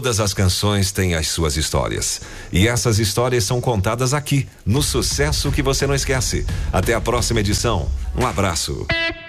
Todas as canções têm as suas histórias. E essas histórias são contadas aqui, no Sucesso que você não esquece. Até a próxima edição. Um abraço.